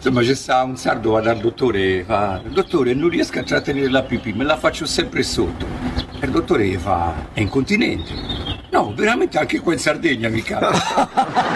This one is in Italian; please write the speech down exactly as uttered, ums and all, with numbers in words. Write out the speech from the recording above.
Ma c'è sta un sardo, va dal dottore, fa, dottore, non riesco a trattenere la pipì, me la faccio sempre sotto. E il dottore gli fa, è incontinente. No, veramente anche qua in Sardegna mi capita.